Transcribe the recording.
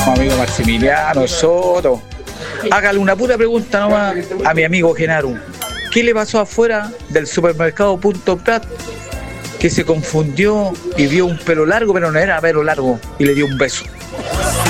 amigo Maximiliano Soto. Hágale una pura pregunta nomás a mi amigo Genaro. ¿Qué le pasó afuera del supermercado Punto Prat? Que se confundió y vio un pelo largo, pero no era pelo largo, y le dio un beso.